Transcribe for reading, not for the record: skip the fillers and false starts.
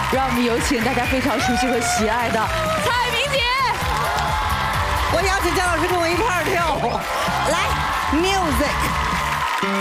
让我们有请大家非常熟悉和喜爱的蔡明姐。 我邀请姜老师跟我一块儿跳，来 ，music。